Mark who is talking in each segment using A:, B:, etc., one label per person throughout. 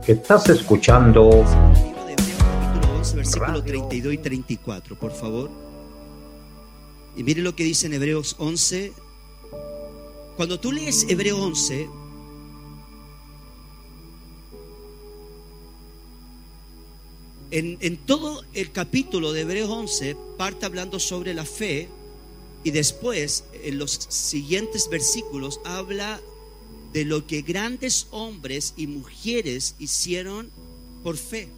A: Estás escuchando
B: Libro de Hebreos capítulo 11, versículo 32 y 34, por favor. Y mire lo que dice en Hebreos 11. Cuando tú lees Hebreos 11, en todo el capítulo de Hebreos 11 parte hablando sobre la fe, y después en los siguientes versículos habla de lo que grandes hombres y mujeres hicieron por fe.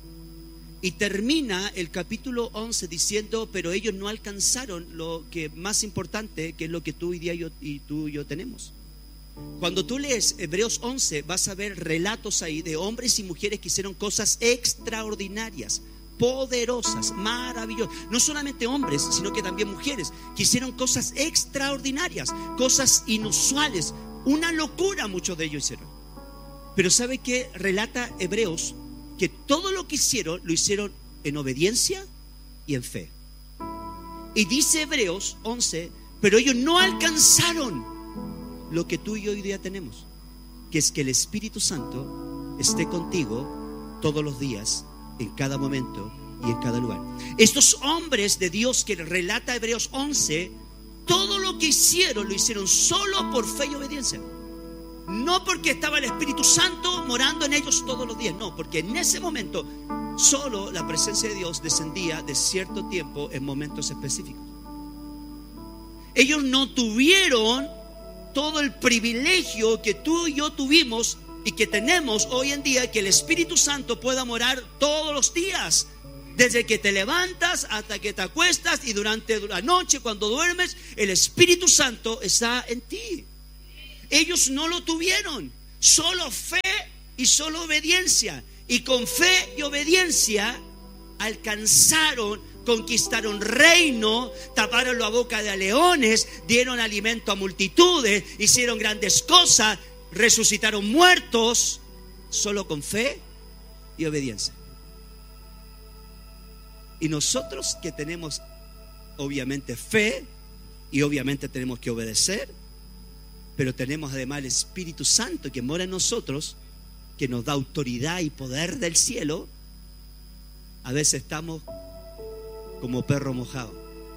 B: Y termina el capítulo 11 diciendo: pero ellos no alcanzaron lo que más importante, que es lo que tú y yo tenemos. Cuando tú lees Hebreos 11 vas a ver relatos ahí de hombres y mujeres que hicieron cosas extraordinarias, poderosas, maravillosas. No solamente hombres, sino que también mujeres que hicieron cosas extraordinarias, cosas inusuales. Una locura muchos de ellos hicieron. Pero ¿sabe qué relata Hebreos? Que todo lo que hicieron, lo hicieron en obediencia y en fe. Y dice Hebreos 11: pero ellos no alcanzaron lo que tú y yo hoy día tenemos, que es que el Espíritu Santo esté contigo todos los días, en cada momento y en cada lugar. Estos hombres de Dios que relata Hebreos 11, todo lo que hicieron, lo hicieron solo por fe y obediencia. No porque estaba el Espíritu Santo morando en ellos todos los días, no, porque en ese momento solo la presencia de Dios descendía de cierto tiempo en momentos específicos. Ellos no tuvieron todo el privilegio que tú y yo tuvimos y que tenemos hoy en día, que el Espíritu Santo pueda morar todos los días, desde que te levantas hasta que te acuestas, y durante la noche cuando duermes, el Espíritu Santo está en ti. Ellos no lo tuvieron, solo fe y solo obediencia, y con fe y obediencia alcanzaron, conquistaron reino, taparon la boca de leones, dieron alimento a multitudes, hicieron grandes cosas, resucitaron muertos, solo con fe y obediencia. Y nosotros que tenemos obviamente fe y obviamente tenemos que obedecer, pero tenemos además el Espíritu Santo que mora en nosotros, que nos da autoridad y poder del cielo, a veces estamos como perro mojado.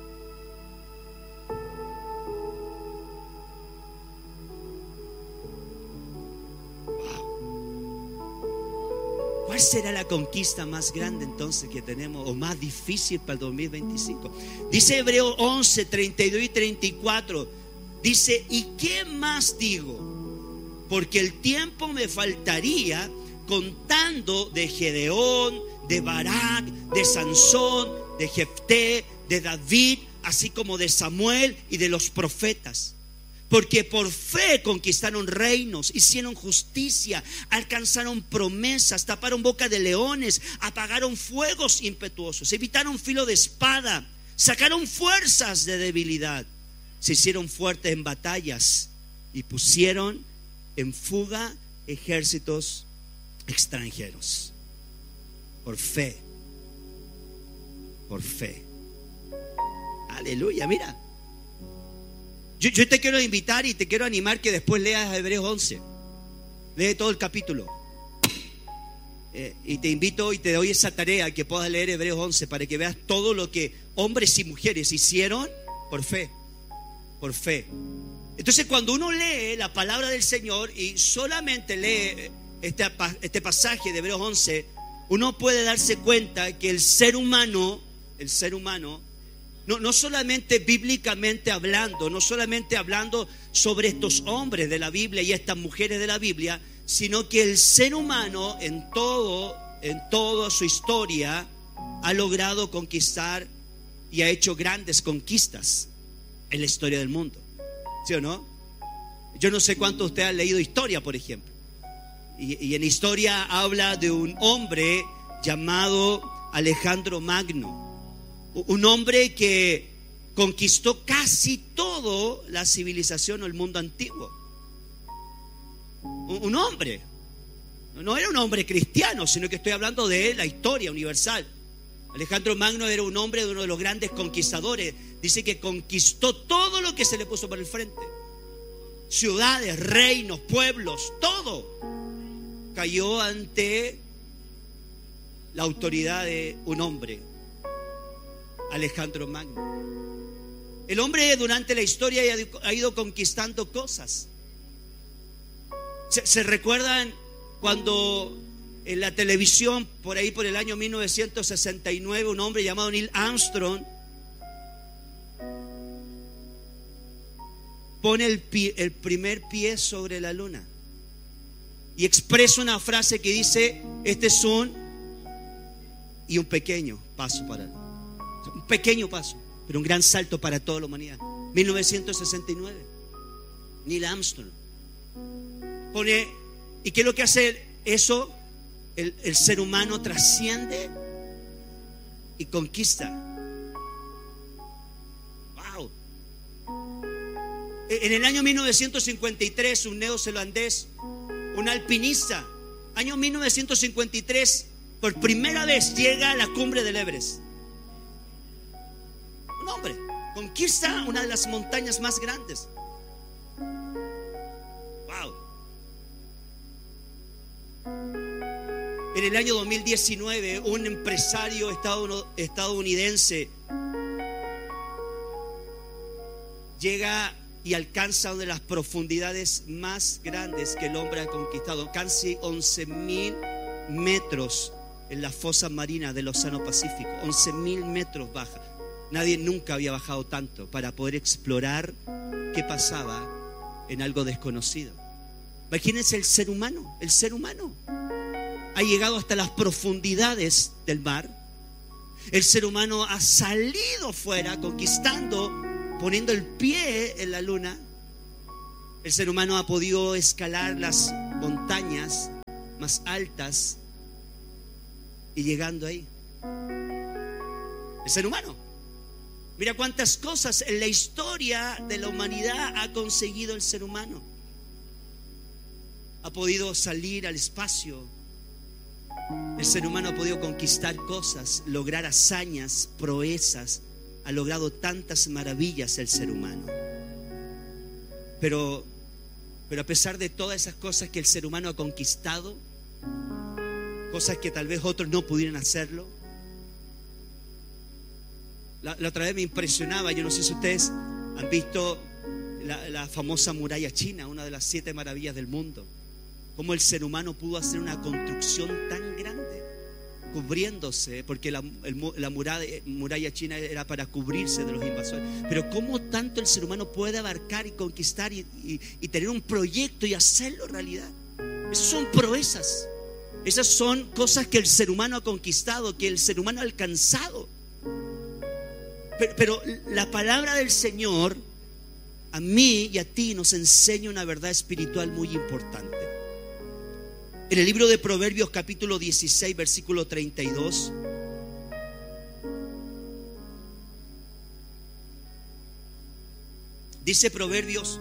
B: ¿Cuál será la conquista más grande entonces que tenemos, o más difícil para el 2025? Dice Hebreos 11, 32 y 34. Dice: ¿y qué más digo? Porque el tiempo me faltaría contando de Gedeón, de Barak, de Sansón, de Jefté, de David, así como de Samuel y de los profetas. Porque por fe conquistaron reinos, hicieron justicia, alcanzaron promesas, taparon boca de leones, apagaron fuegos impetuosos, evitaron filo de espada, sacaron fuerzas de debilidad, se hicieron fuertes en batallas y pusieron en fuga ejércitos extranjeros. Por fe. Por fe. Aleluya, mira. Yo te quiero invitar y te quiero animar que después leas Hebreos 11. Lee todo el capítulo. Y te invito y te doy esa tarea, que puedas leer Hebreos 11 para que veas todo lo que hombres y mujeres hicieron por fe. Por fe. Entonces, cuando uno lee la palabra del Señor y solamente lee este pasaje de Hebreos 11, uno puede darse cuenta que el ser humano, no solamente bíblicamente hablando, no solamente hablando sobre estos hombres de la Biblia y estas mujeres de la Biblia, sino que el ser humano en toda su historia ha logrado conquistar y ha hecho grandes conquistas en la historia del mundo. ¿Sí o no? Yo no sé cuánto usted ha leído historia, por ejemplo. Y en historia habla de un hombre llamado Alejandro Magno. Un hombre que conquistó casi toda la civilización o el mundo antiguo. Un hombre. No era un hombre cristiano, sino que estoy hablando de la historia universal. Alejandro Magno era un hombre, uno de los grandes conquistadores. Dice que conquistó todo lo que se le puso por el frente. Ciudades, reinos, pueblos, todo. cayó ante la autoridad de un hombre, Alejandro Magno. El hombre durante la historia ha ido conquistando cosas. ¿Se recuerdan cuando en la televisión, por ahí por el año 1969, un hombre llamado Neil Armstrong pone el primer pie sobre la luna y expresa una frase que dice: este es un pequeño paso para él. Un pequeño paso, pero un gran salto para toda la humanidad. 1969, Neil Armstrong pone. ¿Y qué es lo que hace eso? El ser humano trasciende y conquista. Wow. En el año 1953, un neozelandés, un alpinista, año 1953, por primera vez llega a la cumbre del Everest. Un hombre conquista una de las montañas más grandes. Wow. En el año 2019, un empresario estadounidense llega y alcanza una de las profundidades más grandes que el hombre ha conquistado, casi 11,000 metros en la fosa marina del Océano Pacífico. 11,000 metros baja. Nadie nunca había bajado tanto para poder explorar qué pasaba en algo desconocido. Imagínense el ser humano. El ser humano ha llegado hasta las profundidades del mar. El ser humano ha salido fuera, conquistando, poniendo el pie en la luna. El ser humano ha podido escalar las montañas más altas y llegando ahí. El ser humano. Mira cuántas cosas en la historia de la humanidad ha conseguido el ser humano. Ha podido salir al espacio. El ser humano ha podido conquistar cosas, lograr hazañas, proezas. Ha logrado tantas maravillas el ser humano. Pero a pesar de todas esas cosas que el ser humano ha conquistado, cosas que tal vez otros no pudieran hacerlo. La otra vez me impresionaba, yo no sé si ustedes han visto la famosa muralla china, una de las 7 maravillas del mundo. Cómo el ser humano pudo hacer una construcción tan grande, cubriéndose, porque la muralla china era para cubrirse de los invasores. Pero cómo tanto el ser humano puede abarcar y conquistar y tener un proyecto y hacerlo realidad. Esas son proezas. Esas son cosas que el ser humano ha conquistado, que el ser humano ha alcanzado. Pero la palabra del Señor a mí y a ti nos enseña una verdad espiritual muy importante. En el libro de Proverbios capítulo 16 versículo 32 dice Proverbios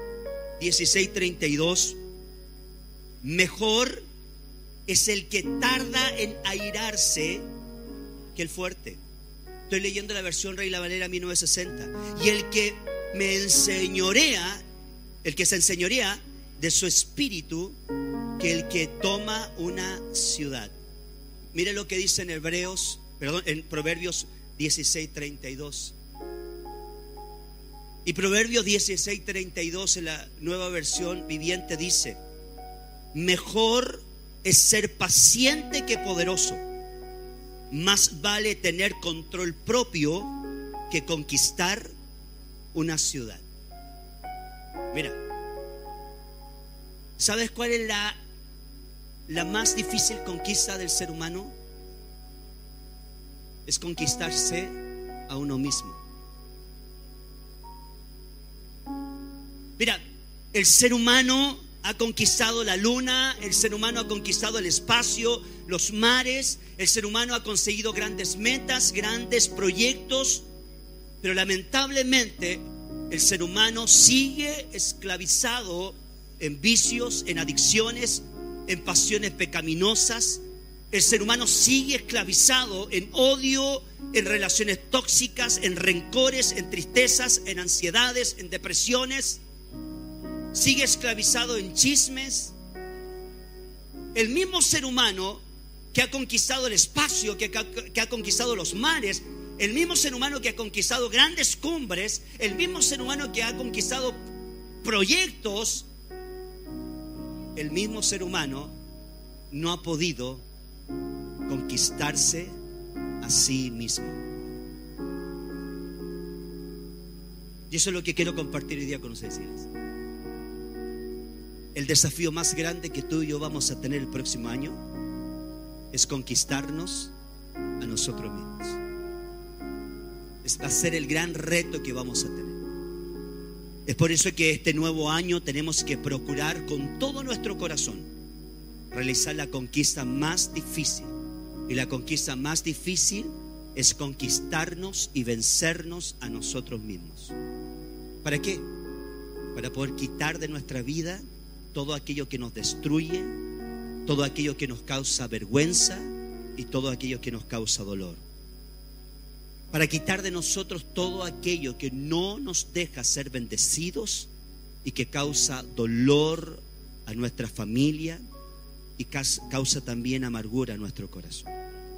B: 16:32: mejor es el que tarda en airarse que el fuerte. Estoy leyendo la versión Reina Valera 1960. Y el que se enseñorea de su espíritu, que el que toma una ciudad. Mire lo que dice en Proverbios 16:32. Y Proverbios 16:32 en la nueva versión viviente dice: mejor es ser paciente que poderoso. Más vale tener control propio que conquistar una ciudad. Mira, ¿sabes cuál es la más difícil conquista del ser humano? Es conquistarse a uno mismo. Mira, el ser humano ha conquistado la luna, el ser humano ha conquistado el espacio, los mares, el ser humano ha conseguido grandes metas, grandes proyectos, pero lamentablemente el ser humano sigue esclavizado en vicios, en adicciones, en pasiones pecaminosas. El ser humano sigue esclavizado en odio, en relaciones tóxicas, en rencores, en tristezas, en ansiedades, en depresiones. Sigue esclavizado en chismes. El mismo ser humano que ha conquistado el espacio, que ha conquistado los mares, el mismo ser humano que ha conquistado grandes cumbres, el mismo ser humano que ha conquistado proyectos, el mismo ser humano no ha podido conquistarse a sí mismo. Y eso es lo que quiero compartir hoy día con ustedes. El desafío más grande que tú y yo vamos a tener el próximo año es conquistarnos a nosotros mismos. Va a ser el gran reto que vamos a tener. Es por eso que este nuevo año tenemos que procurar con todo nuestro corazón realizar la conquista más difícil. Y la conquista más difícil es conquistarnos y vencernos a nosotros mismos. ¿Para qué? Para poder quitar de nuestra vida todo aquello que nos destruye, todo aquello que nos causa vergüenza y todo aquello que nos causa dolor. Para quitar de nosotros todo aquello que no nos deja ser bendecidos y que causa dolor a nuestra familia y causa también amargura a nuestro corazón.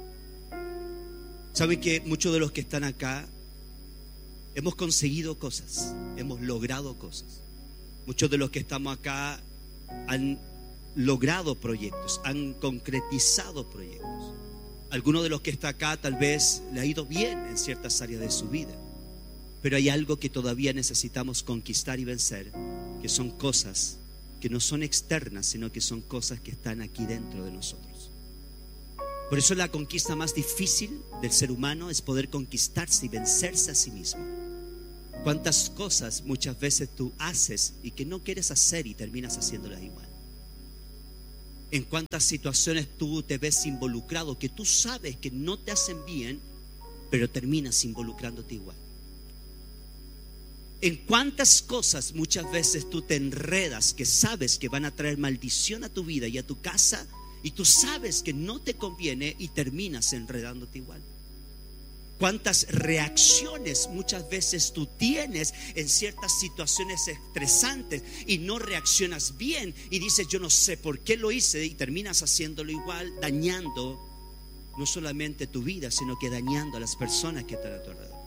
B: ¿Saben que muchos de los que están acá hemos conseguido cosas, hemos logrado cosas? Muchos de los que estamos acá han logrado proyectos, han concretizado proyectos. Algunos de los que está acá tal vez le ha ido bien en ciertas áreas de su vida, pero hay algo que todavía necesitamos conquistar y vencer, que son cosas que no son externas, sino que son cosas que están aquí dentro de nosotros. Por eso la conquista más difícil del ser humano es poder conquistarse y vencerse a sí mismo. ¿Cuántas cosas muchas veces tú haces y que no quieres hacer y terminas haciéndolas igual? ¿En cuántas situaciones tú te ves involucrado que tú sabes que no te hacen bien, pero terminas involucrándote igual? ¿En cuántas cosas muchas veces tú te enredas que sabes que van a traer maldición a tu vida y a tu casa, y tú sabes que no te conviene y terminas enredándote igual? ¿Cuántas reacciones muchas veces tú tienes en ciertas situaciones estresantes y no reaccionas bien y dices yo no sé por qué lo hice, y terminas haciéndolo igual, dañando no solamente tu vida, sino que dañando a las personas que están a tu alrededor?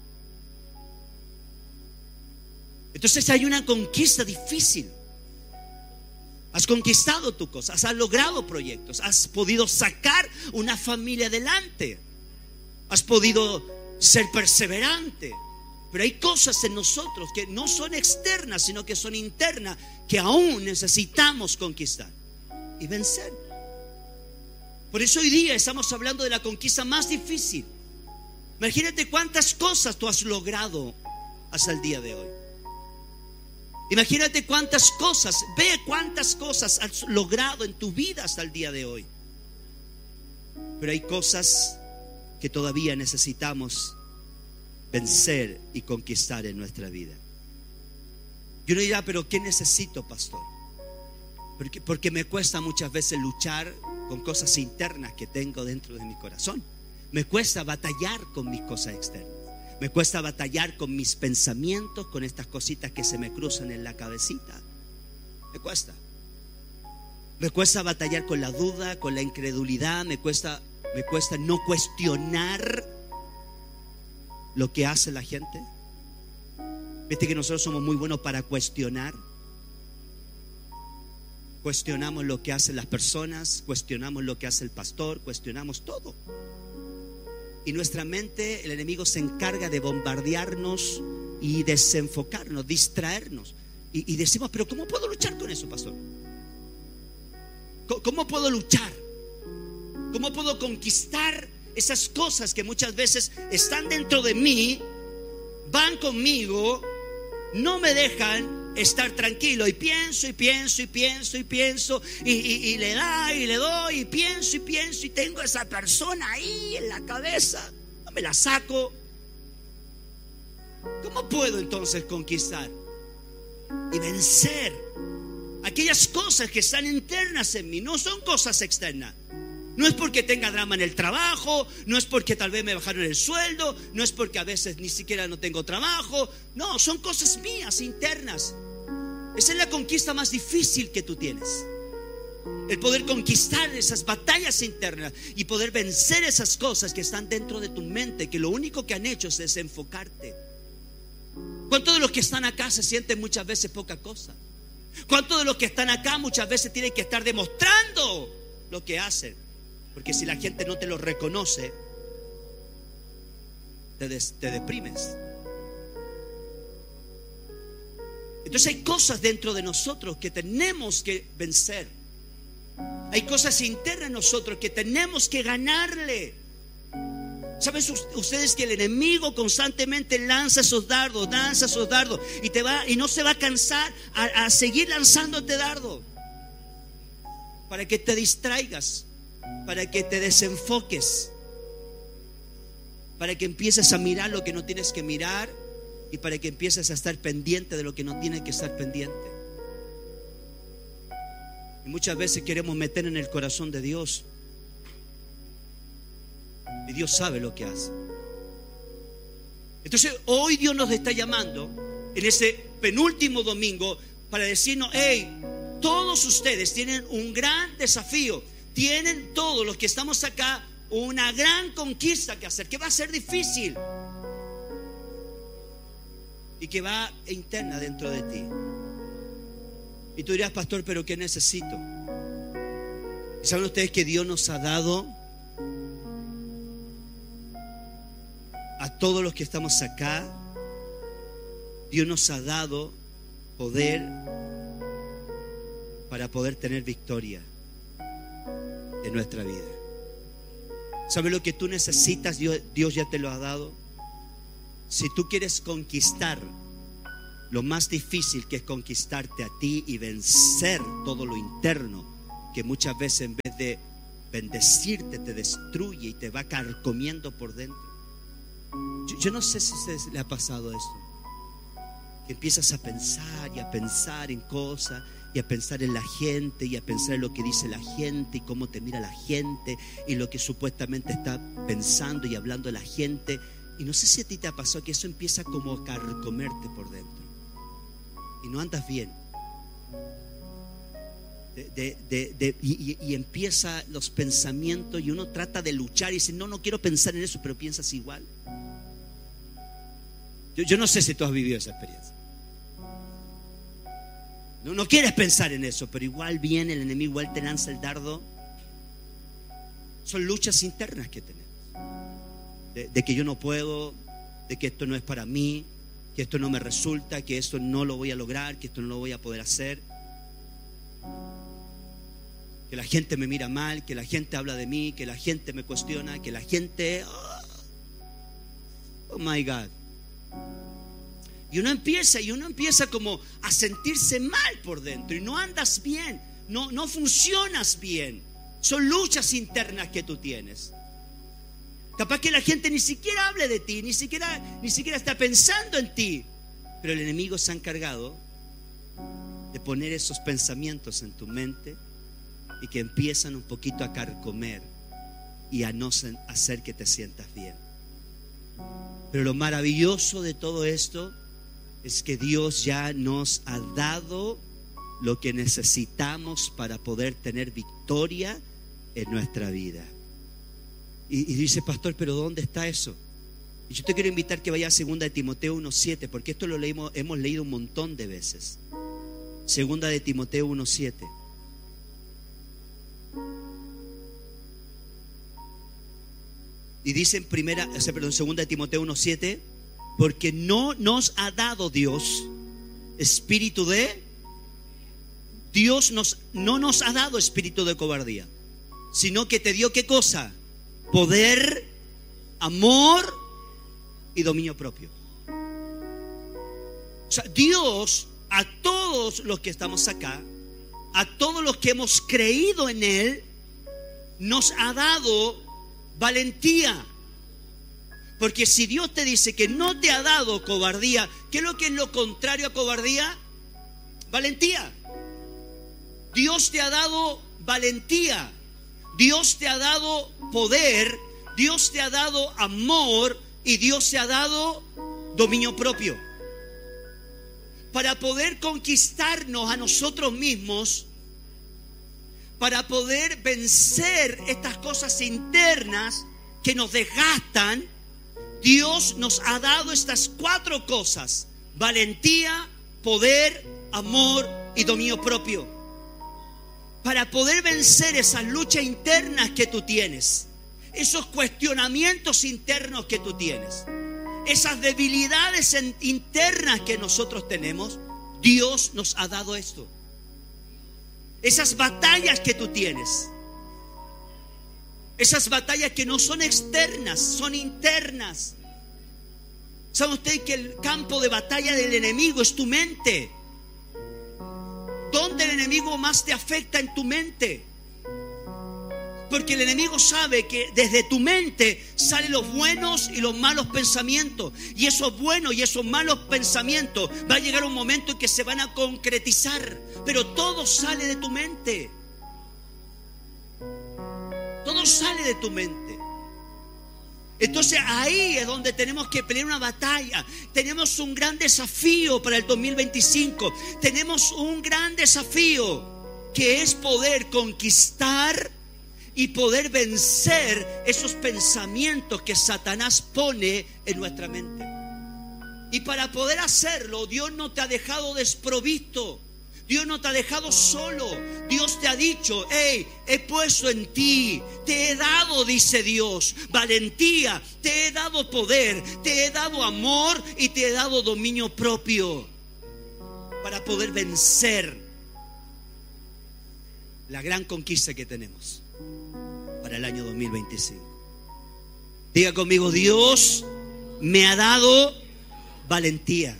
B: Entonces hay una conquista difícil. Has conquistado tu cosa, has logrado proyectos, has podido sacar una familia adelante, has podido ser perseverante. Pero hay cosas en nosotros que no son externas, sino que son internas, que aún necesitamos conquistar y vencer. Por eso hoy día estamos hablando de la conquista más difícil. Imagínate cuántas cosas tú has logrado hasta el día de hoy. Imagínate cuántas cosas, ve cuántas cosas has logrado en tu vida hasta el día de hoy. Pero hay cosas que todavía necesitamos vencer y conquistar en nuestra vida. Yo no dirá, pero ¿qué necesito, pastor? Porque me cuesta muchas veces luchar con cosas internas que tengo dentro de mi corazón. Me cuesta batallar con mis cosas externas. Me cuesta batallar con mis pensamientos, con estas cositas que se me cruzan en la cabecita. Me cuesta. Me cuesta batallar con la duda, con la incredulidad. Me cuesta no cuestionar lo que hace la gente. Viste que nosotros somos muy buenos para cuestionar. Cuestionamos lo que hacen las personas, cuestionamos lo que hace el pastor, cuestionamos todo. Y nuestra mente, el enemigo se encarga de bombardearnos y desenfocarnos, distraernos. Y decimos, pero ¿cómo puedo luchar con eso, pastor? ¿Cómo puedo luchar? ¿Cómo puedo conquistar esas cosas que muchas veces están dentro de mí, van conmigo, no me dejan estar tranquilo? Y pienso y pienso y pienso y pienso y le doy y pienso y tengo a esa persona ahí en la cabeza, no me la saco. ¿Cómo puedo entonces conquistar y vencer aquellas cosas que están internas en mí? No son cosas externas. No es porque tenga drama en el trabajo, no es porque tal vez me bajaron el sueldo, no es porque a veces ni siquiera no tengo trabajo. No, son cosas mías, internas. Esa es la conquista más difícil que tú tienes. El poder conquistar esas batallas internas y poder vencer esas cosas que están dentro de tu mente, que lo único que han hecho es desenfocarte. ¿Cuántos de los que están acá se sienten muchas veces poca cosa? ¿Cuántos de los que están acá muchas veces tienen que estar demostrando lo que hacen? Porque si la gente no te lo reconoce, te deprimes. Entonces hay cosas dentro de nosotros que tenemos que vencer. Hay cosas internas en nosotros que tenemos que ganarle. ¿Saben ustedes que el enemigo constantemente lanza esos dardos y no se va a cansar a seguir lanzándote dardos para que te distraigas, para que te desenfoques, para que empieces a mirar lo que no tienes que mirar y para que empieces a estar pendiente de lo que no tienes que estar pendiente? Y muchas veces queremos meter en el corazón de Dios, y Dios sabe lo que hace. Entonces hoy Dios nos está llamando en ese penúltimo domingo para decirnos: hey, todos ustedes tienen un gran desafío. Tienen todos los que estamos acá una gran conquista que hacer, que va a ser difícil y que va interna dentro de ti. Y tú dirás: pastor, ¿pero qué necesito? ¿Y saben ustedes que Dios nos ha dado a todos los que estamos acá? Dios nos ha dado poder para poder tener victoria en nuestra vida. ¿Sabes lo que tú necesitas? Dios ya te lo ha dado. Si tú quieres conquistar lo más difícil, que es conquistarte a ti y vencer todo lo interno, que muchas veces en vez de bendecirte te destruye y te va carcomiendo por dentro. Yo no sé si a ustedes les ha pasado esto, que empiezas a pensar en cosas, y a pensar en la gente, y a pensar en lo que dice la gente, y cómo te mira la gente, y lo que supuestamente está pensando y hablando la gente. Y no sé si a ti te ha pasado que eso empieza como a carcomerte por dentro y no andas bien. Y empieza los pensamientos, y uno trata de luchar y dice: no quiero pensar en eso, pero piensas igual. Yo no sé si tú has vivido esa experiencia. No quieres pensar en eso, pero igual viene el enemigo, igual te lanza el dardo. Son luchas internas que tenemos, de que yo no puedo, de que esto no es para mí, que esto no me resulta, que esto no lo voy a lograr, que esto no lo voy a poder hacer, que la gente me mira mal, que la gente habla de mí, que la gente me cuestiona, que la gente, oh my God. Y uno empieza como a sentirse mal por dentro, y no andas bien, no funcionas bien. Son luchas internas que tú tienes. Capaz que la gente ni siquiera hable de ti, ni siquiera está pensando en ti, pero el enemigo se ha encargado de poner esos pensamientos en tu mente y que empiezan un poquito a carcomer y a no hacer que te sientas bien. Pero lo maravilloso de todo esto es que Dios ya nos ha dado lo que necesitamos para poder tener victoria en nuestra vida. Y dice: pastor, ¿pero dónde está eso? Y yo te quiero invitar que vayas a 2 de Timoteo 1:7, porque esto hemos leído un montón de veces. 2 de Timoteo 1:7. Y dice en 2 de Timoteo 1:7: porque no nos ha dado Dios espíritu de... Dios no nos ha dado espíritu de cobardía, sino que te dio ¿qué cosa? Poder, amor y dominio propio. O sea, Dios, a todos los que estamos acá, a todos los que hemos creído en Él, nos ha dado valentía. Porque si Dios te dice que no te ha dado cobardía, ¿qué es lo contrario a cobardía? Valentía. Dios te ha dado valentía. Dios te ha dado poder. Dios te ha dado amor. Y Dios te ha dado dominio propio. Para poder conquistarnos a nosotros mismos, para poder vencer estas cosas internas que nos desgastan, Dios nos ha dado estas 4 cosas: valentía, poder, amor y dominio propio. Para poder vencer esas luchas internas que tú tienes, esos cuestionamientos internos que tú tienes, esas debilidades internas que nosotros tenemos, Dios nos ha dado esto. Esas batallas que tú tienes, esas batallas que no son externas, son internas. ¿Sabe usted que el campo de batalla del enemigo es tu mente? ¿Dónde el enemigo más te afecta? En tu mente. Porque el enemigo sabe que desde tu mente salen los buenos y los malos pensamientos. Y esos buenos y esos malos pensamientos va a llegar un momento en que se van a concretizar. Pero todo sale de tu mente. Todo sale de tu mente. Entonces ahí es donde tenemos que pelear una batalla. Tenemos un gran desafío para el 2025. Tenemos un gran desafío que es poder conquistar y poder vencer esos pensamientos que Satanás pone en nuestra mente. Y para poder hacerlo, Dios no te ha dejado desprovisto. Dios no te ha dejado solo. Dios te ha dicho: hey, he puesto en ti, te he dado, dice Dios, valentía, te he dado poder, te he dado amor y te he dado dominio propio para poder vencer la gran conquista que tenemos para el año 2025. Diga conmigo: Dios me ha dado valentía.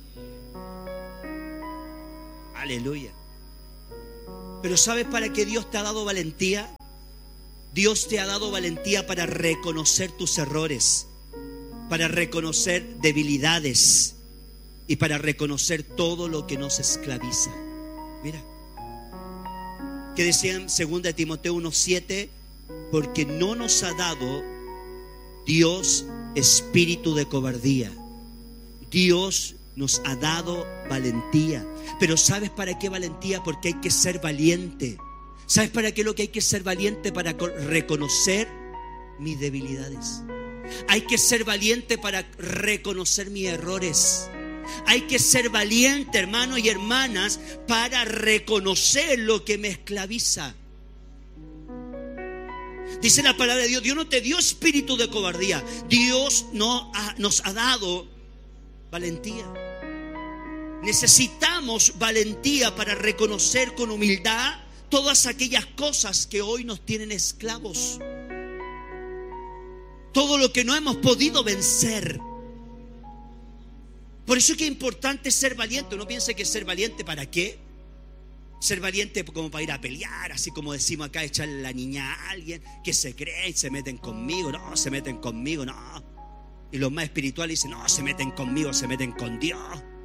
B: Aleluya. Pero ¿sabes para qué Dios te ha dado valentía? Dios te ha dado valentía para reconocer tus errores, para reconocer debilidades y para reconocer todo lo que nos esclaviza. Mira, que decía en 2 Timoteo 1:7: porque no nos ha dado Dios espíritu de cobardía. Dios nos ha dado valentía. Pero ¿sabes para qué valentía? Porque hay que ser valiente. ¿Sabes para qué lo que hay que ser valiente? Para reconocer mis debilidades. Hay que ser valiente para reconocer mis errores. Hay que ser valiente, hermanos y hermanas, para reconocer lo que me esclaviza. Dice la palabra de Dios: Dios no te dio espíritu de cobardía. Dios nos ha dado valentía. Necesitamos valentía para reconocer con humildad todas aquellas cosas que hoy nos tienen esclavos. Todo lo que no hemos podido vencer. Por eso es que es importante ser valiente. No piense que ser valiente, ¿para qué? Ser valiente como para ir a pelear, así como decimos acá, echarle la niña a alguien, que se creen, se meten conmigo. No, se meten conmigo, no. Y los más espirituales dicen: no, se meten conmigo, se meten con Dios.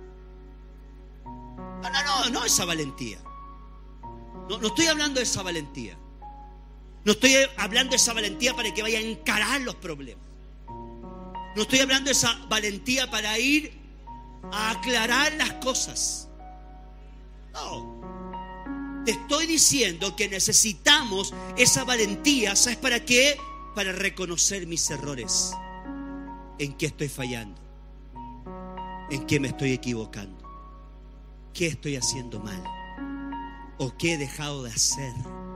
B: No esa valentía. No estoy hablando de esa valentía. No estoy hablando de esa valentía para que vaya a encarar los problemas. No estoy hablando de esa valentía para ir a aclarar las cosas. No. Te estoy diciendo que necesitamos esa valentía. ¿Sabes para qué? Para reconocer mis errores. ¿En qué estoy fallando? ¿En qué me estoy equivocando? ¿Qué estoy haciendo mal? ¿O qué he dejado de hacer?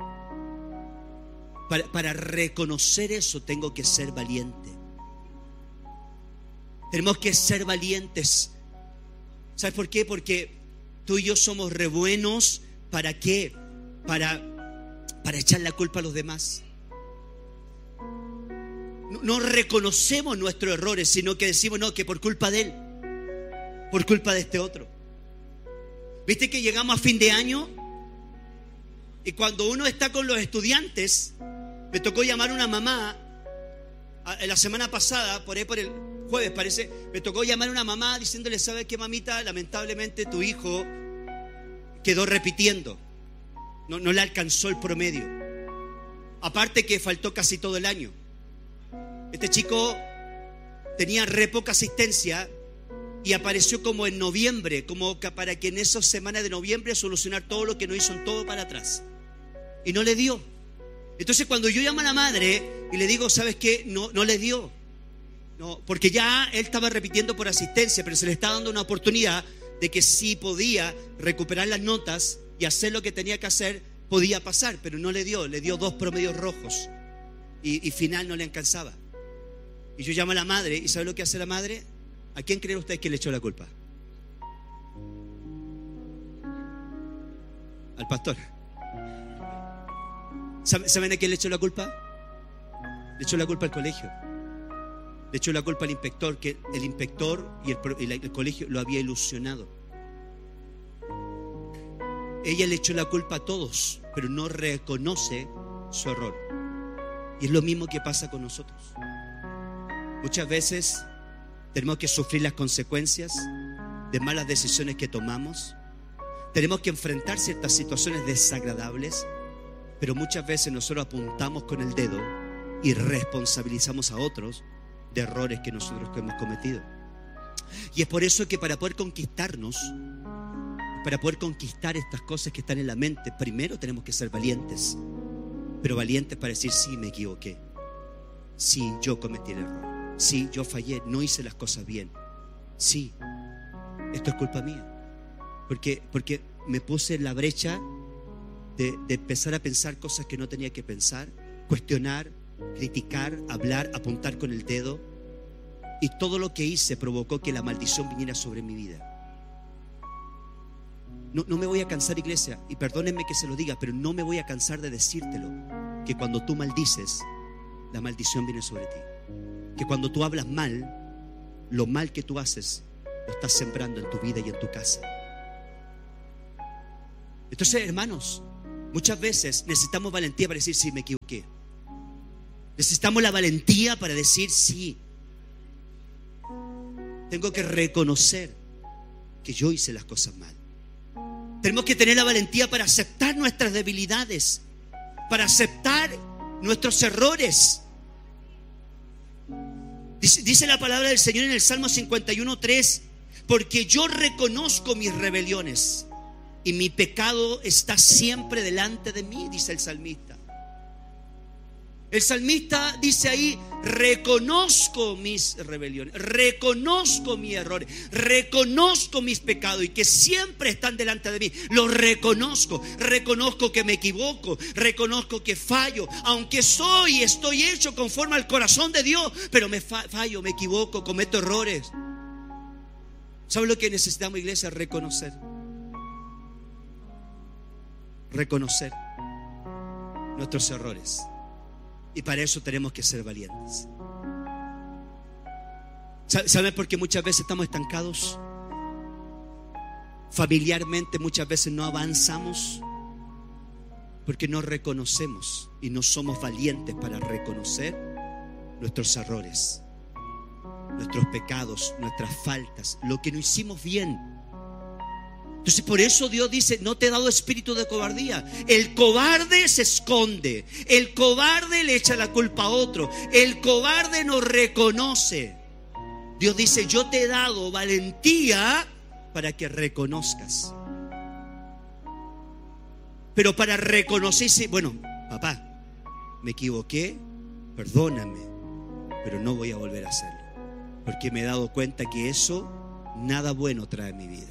B: Para reconocer eso tengo que ser valiente. Tenemos que ser valientes. ¿Sabes por qué? Porque tú y yo somos re buenos. ¿Para qué? Para echar la culpa a los demás. No reconocemos nuestros errores, sino que decimos: no, que por culpa de él, por culpa de este otro. ¿Viste que llegamos a fin de año? Y cuando uno está con los estudiantes, me tocó llamar a una mamá la semana pasada, por ahí por el jueves parece, me tocó llamar a una mamá diciéndole: ¿sabes qué, mamita? Lamentablemente tu hijo quedó repitiendo, no le alcanzó el promedio, aparte que faltó casi todo el año. Este chico tenía re poca asistencia y apareció como en noviembre, como para que en esas semanas de noviembre solucionar todo lo que no hizo en todo para atrás. y no le dio. Entonces cuando yo llamo a la madre y le digo, ¿sabes qué? No le dio. No, porque ya él estaba repitiendo por asistencia, pero se le está dando una oportunidad de que si podía recuperar las notas y hacer lo que tenía que hacer, podía pasar, pero no le dio 2 promedios rojos y final no le alcanzaba. Y yo llamo a la madre, ¿y sabe lo que hace la madre? ¿A quién creen ustedes que le echó la culpa? Al pastor. ¿Saben a quién le echó la culpa? Le echó la culpa al colegio. Le echó la culpa al inspector, que el inspector y el colegio lo había ilusionado. Ella le echó la culpa a todos, pero no reconoce su error. Y es lo mismo que pasa con nosotros. Muchas veces tenemos que sufrir las consecuencias de malas decisiones que tomamos. Tenemos que enfrentar ciertas situaciones desagradables, pero muchas veces nosotros apuntamos con el dedo y responsabilizamos a otros de errores que nosotros hemos cometido. Y es por eso que para poder conquistarnos, para poder conquistar estas cosas que están en la mente, primero tenemos que ser valientes. Pero valientes para decir, sí, me equivoqué. Sí, yo cometí el error. Sí, yo fallé, no hice las cosas bien. Sí, esto es culpa mía. Porque me puse en la brecha de empezar a pensar cosas que no tenía que pensar, cuestionar, criticar, hablar, apuntar con el dedo. Y todo lo que hice provocó que la maldición viniera sobre mi vida. No me voy a cansar, iglesia, y perdónenme que se lo diga, pero no me voy a cansar de decírtelo, que cuando tú maldices, la maldición viene sobre ti. Que cuando tú hablas mal, lo mal que tú haces, lo estás sembrando en tu vida y en tu casa. Entonces, hermanos, muchas veces necesitamos valentía para decir, sí, me equivoqué. Necesitamos la valentía para decir, sí, tengo que reconocer que yo hice las cosas mal. Tenemos que tener la valentía para aceptar nuestras debilidades, para aceptar nuestros errores. Dice la palabra del Señor en el Salmo 51:3, porque yo reconozco mis rebeliones y mi pecado está siempre delante de mí, dice el salmista. El salmista dice ahí, reconozco mis rebeliones, reconozco mis errores, reconozco mis pecados y que siempre están delante de mí. Los reconozco, reconozco que me equivoco, reconozco que fallo, aunque estoy hecho conforme al corazón de Dios, pero me fallo, me equivoco, cometo errores. ¿Saben lo que necesitamos, iglesia? Reconocer nuestros errores. Y para eso tenemos que ser valientes. ¿Saben por qué muchas veces estamos estancados? Familiarmente muchas veces no avanzamos porque no reconocemos y no somos valientes para reconocer nuestros errores, nuestros pecados, nuestras faltas, lo que no hicimos bien. Entonces por eso Dios dice, no te he dado espíritu de cobardía. El cobarde se esconde, el cobarde le echa la culpa a otro, el cobarde no reconoce. Dios dice, yo te he dado valentía para que reconozcas. Pero para reconocer, bueno, papá, me equivoqué, perdóname, pero no voy a volver a hacerlo, porque me he dado cuenta que eso nada bueno trae a mi vida.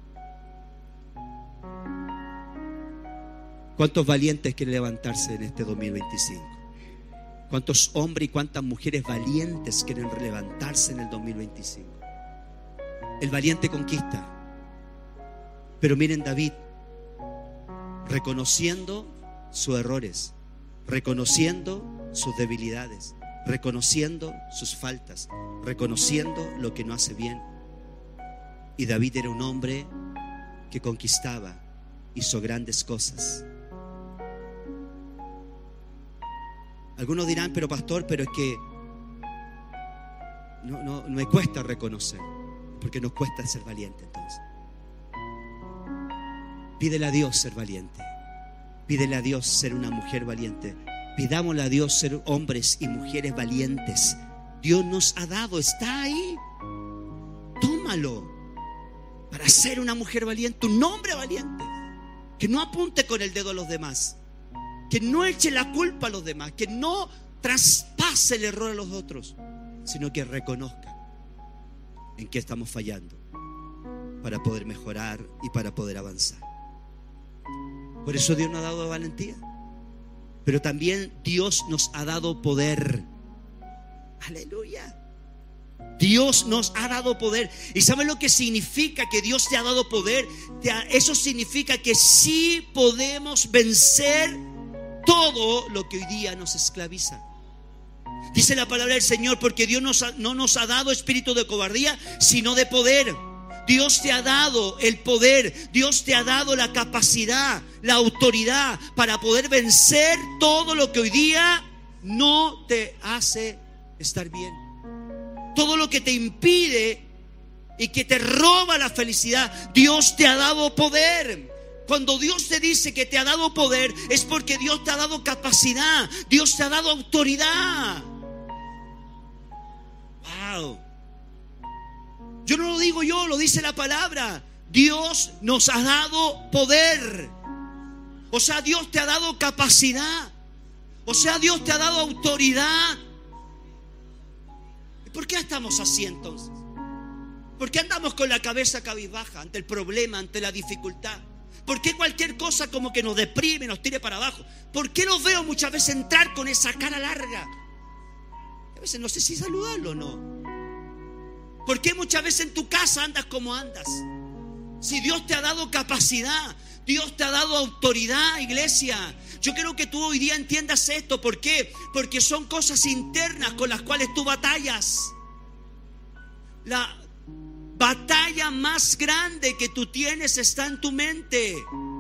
B: ¿Cuántos valientes quieren levantarse en este 2025? ¿Cuántos hombres y cuántas mujeres valientes quieren levantarse en el 2025? El valiente conquista. Pero miren, David, reconociendo sus errores, reconociendo sus debilidades, reconociendo sus faltas, reconociendo lo que no hace bien. Y David era un hombre que conquistaba, hizo grandes cosas. Algunos dirán, pero pastor, pero es que no me cuesta reconocer, porque nos cuesta ser valiente. Entonces pídele a Dios ser valiente, pídele a Dios ser una mujer valiente, pidámosle a Dios ser hombres y mujeres valientes. Dios nos ha dado, está ahí, tómalo para ser una mujer valiente, un hombre valiente, que no apunte con el dedo a los demás, que no eche la culpa a los demás, que no traspase el error a los otros, sino que reconozca en qué estamos fallando para poder mejorar y para poder avanzar. Por eso Dios nos ha dado valentía, pero también Dios nos ha dado poder. Aleluya. Dios nos ha dado poder. ¿Y sabes lo que significa que Dios te ha dado poder? Eso significa que sí podemos vencer todo lo que hoy día nos esclaviza. Dice la palabra del Señor, porque Dios no nos ha dado espíritu de cobardía, sino de poder. Dios te ha dado el poder, Dios te ha dado la capacidad, la autoridad para poder vencer todo lo que hoy día no te hace estar bien. Todo lo que te impide y que te roba la felicidad, Dios te ha dado poder. Cuando Dios te dice que te ha dado poder, es porque Dios te ha dado capacidad, Dios te ha dado autoridad. Wow. Yo no lo digo yo, lo dice la palabra. Dios nos ha dado poder. O sea, Dios te ha dado capacidad. O sea, Dios te ha dado autoridad. ¿Y por qué estamos así entonces? ¿Por qué andamos con la cabeza cabizbaja ante el problema, ante la dificultad? ¿Por qué cualquier cosa como que nos deprime, nos tire para abajo? ¿Por qué los veo muchas veces entrar con esa cara larga? A veces no sé si saludarlo o no. ¿Por qué muchas veces en tu casa andas como andas? Si Dios te ha dado capacidad, Dios te ha dado autoridad, iglesia. Yo quiero que tú hoy día entiendas esto. ¿Por qué? Porque son cosas internas con las cuales tú batallas. La batalla más grande que tú tienes está en tu mente.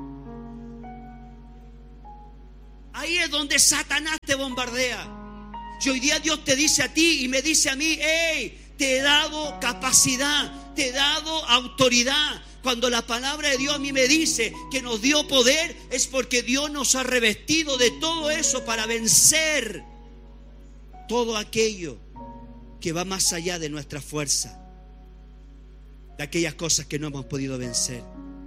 B: Ahí es donde Satanás te bombardea. Y hoy día Dios te dice a ti y me dice a mí: hey, te he dado capacidad, te he dado autoridad. Cuando la palabra de Dios a mí me dice que nos dio poder, es porque Dios nos ha revestido de todo eso para vencer todo aquello que va más allá de nuestra fuerza, de aquellas cosas que no hemos podido vencer.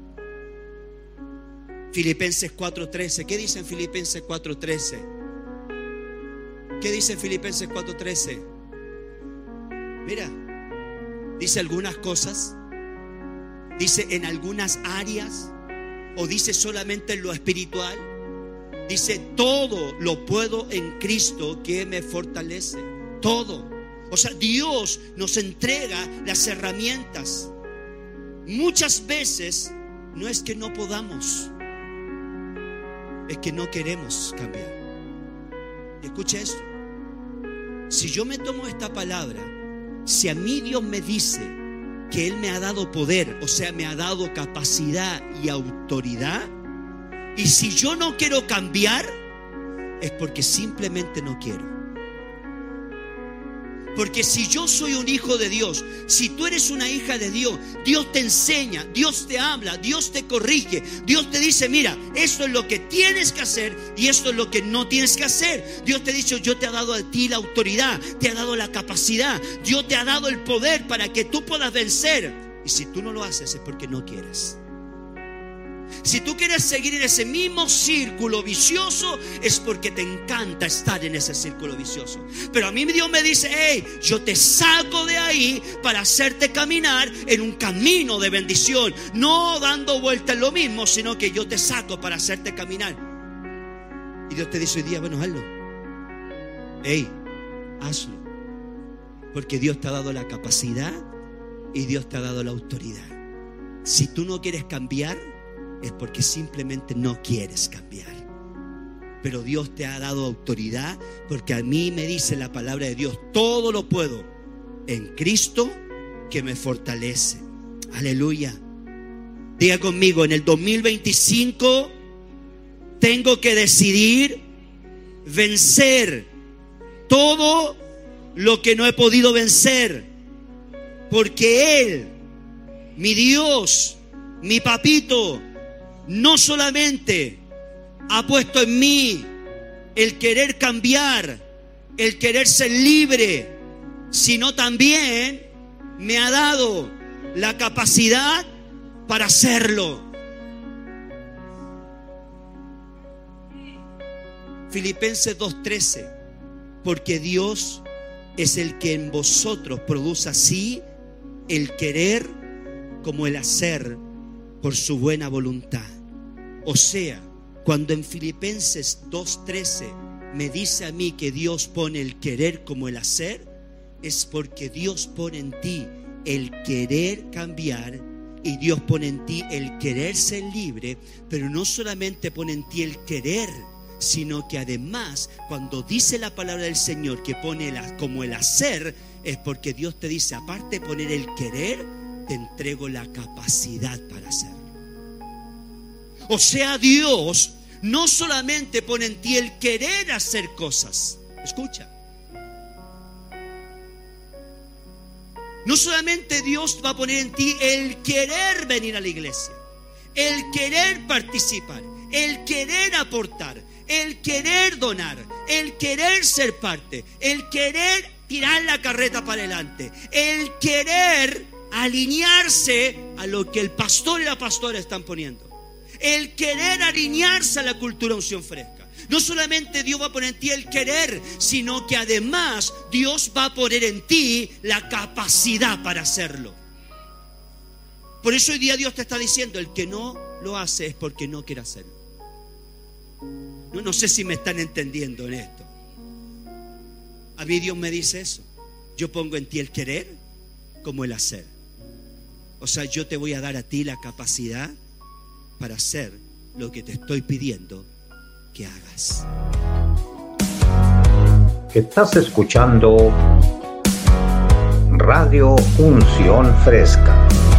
B: Filipenses 4:13. ¿Qué dice en Filipenses 4:13? ¿Qué dice en Filipenses 4:13? Mira, dice algunas cosas, dice en algunas áreas, o dice solamente en lo espiritual. Dice: todo lo puedo en Cristo que me fortalece. Todo. O sea, Dios nos entrega las herramientas. Muchas veces no es que no podamos, es que no queremos cambiar. Y escucha esto: si yo me tomo esta palabra, si a mí Dios me dice que Él me ha dado poder, o sea, me ha dado capacidad y autoridad, y si yo no quiero cambiar, es porque simplemente no quiero. Porque si yo soy un hijo de Dios, si tú eres una hija de Dios, Dios te enseña, Dios te habla, Dios te corrige, Dios te dice: mira, esto es lo que tienes que hacer y esto es lo que no tienes que hacer. Dios te ha dicho: yo te he dado a ti la autoridad, te ha dado la capacidad, Dios te ha dado el poder para que tú puedas vencer. Y si tú no lo haces, es porque no quieres. Si tú quieres seguir en ese mismo círculo vicioso, es porque te encanta estar en ese círculo vicioso. Pero a mí Dios me dice: hey, yo te saco de ahí para hacerte caminar en un camino de bendición, no dando vuelta en lo mismo, sino que yo te saco para hacerte caminar. Y Dios te dice hoy día: bueno, hazlo. Hey, hazlo. Porque Dios te ha dado la capacidad y Dios te ha dado la autoridad. Si tú no quieres cambiar, es porque simplemente no quieres cambiar. Pero Dios te ha dado autoridad, porque a mí me dice la palabra de Dios: todo lo puedo en Cristo que me fortalece. Aleluya. Diga conmigo: en el 2025 tengo que decidir vencer todo lo que no he podido vencer, porque Él, mi Dios, mi papito, no solamente ha puesto en mí el querer cambiar, el querer ser libre, sino también me ha dado la capacidad para hacerlo. Filipenses 2:13, porque Dios es el que en vosotros produce así el querer como el hacer por su buena voluntad. O sea, cuando en Filipenses 2:13 me dice a mí que Dios pone el querer como el hacer, es porque Dios pone en ti el querer cambiar y Dios pone en ti el querer ser libre, pero no solamente pone en ti el querer, sino que además cuando dice la palabra del Señor que pone como el hacer, es porque Dios te dice, aparte de poner el querer, te entrego la capacidad para hacerlo. O sea, Dios no solamente pone en ti el querer hacer cosas, escucha, no solamente Dios va a poner en ti el querer venir a la iglesia, el querer participar, el querer aportar, el querer donar, el querer ser parte, el querer tirar la carreta para adelante, el querer alinearse a lo que el pastor y la pastora están poniendo, el querer alinearse a la cultura unción fresca. No solamente Dios va a poner en ti el querer, sino que además Dios va a poner en ti la capacidad para hacerlo. Por eso hoy día Dios te está diciendo, el que no lo hace es porque no quiere hacerlo. No sé si me están entendiendo en esto. A mí Dios me dice eso. Yo pongo en ti el querer como el hacer. O sea, yo te voy a dar a ti la capacidad para hacer lo que te estoy pidiendo que hagas.
A: Estás escuchando Radio Unción Fresca.